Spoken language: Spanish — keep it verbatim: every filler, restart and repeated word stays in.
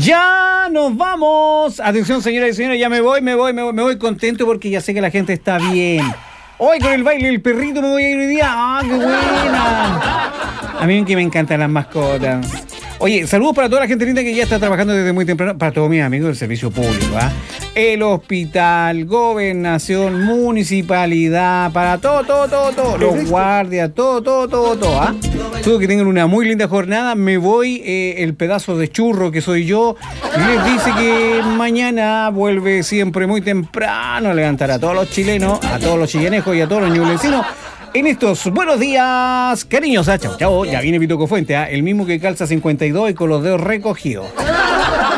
Ya nos vamos. Atención, señoras y señores, ya me voy, me voy, me voy, me voy contento porque ya sé que la gente está bien. Hoy con el baile del perrito me voy a ir hoy día. ¡Ah, qué buena! A mí que me encantan las mascotas. Oye, saludos para toda la gente linda que ya está trabajando desde muy temprano, para todos mis amigos del servicio público, ¿ah? El hospital, gobernación, municipalidad, para todo, todo, todo, todo, los guardias, todo, todo, todo, todo, ¿ah? Todo que tengan una muy linda jornada. Me voy, eh, el pedazo de churro que soy yo, les dice que mañana vuelve siempre muy temprano a levantar a todos los chilenos, a todos los chillanejos y a todos los ñublensinos. En estos buenos días, cariños, ah, chao, chao, ya viene Pituco Fuente, ¿ah? El mismo que calza cincuenta y dos y con los dedos recogidos.